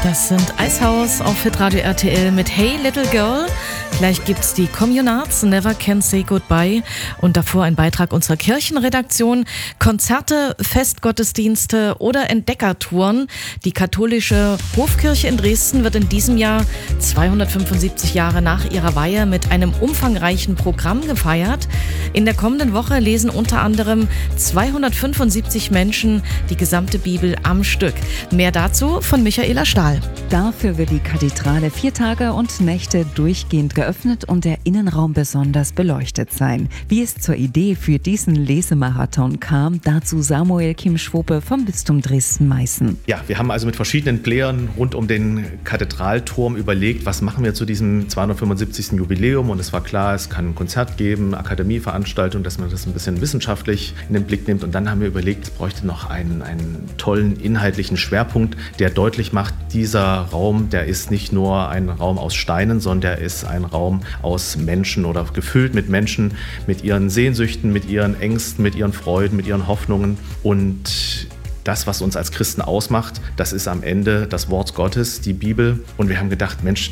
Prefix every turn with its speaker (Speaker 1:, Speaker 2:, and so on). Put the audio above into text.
Speaker 1: Das sind Eishaus auf Hitradio RTL mit Hey Little Girl. Gleich gibt's die Communards, Never Can Say Goodbye. Und davor ein Beitrag unserer Kirchenredaktion. Konzerte, Festgottesdienste oder Entdeckertouren. Die katholische Hofkirche in Dresden wird in diesem Jahr 275 Jahre nach ihrer Weihe mit einem umfangreichen Programm gefeiert. In der kommenden Woche lesen unter anderem 275 Menschen die gesamte Bibel am Stück. Mehr dazu von Michaela Stahl.
Speaker 2: Dafür wird die Kathedrale 4 Tage und Nächte durchgehend geöffnet und der Innenraum besonders beleuchtet sein. Wie es zur Idee für diesen Lesemarathon kam, dazu Samuel Kim-Schwope vom Bistum Dresden-Meißen.
Speaker 3: Ja, wir haben also mit verschiedenen Playern rund um den Kathedralturm überlegt, was machen wir zu diesem 275. Jubiläum, und es war klar, es kann ein Konzert geben, Akademieveranstaltung, dass man das ein bisschen wissenschaftlich in den Blick nimmt, und dann haben wir überlegt, es bräuchte noch einen tollen inhaltlichen Schwerpunkt, der deutlich macht, dieser Raum, der ist nicht nur ein Raum aus Steinen, sondern der ist ein Raum aus Menschen oder gefüllt mit Menschen, mit ihren Sehnsüchten, mit ihren Ängsten, mit ihren Freuden, mit ihren Hoffnungen. Und das, was uns als Christen ausmacht, das ist am Ende das Wort Gottes, die Bibel. Und wir haben gedacht, Mensch,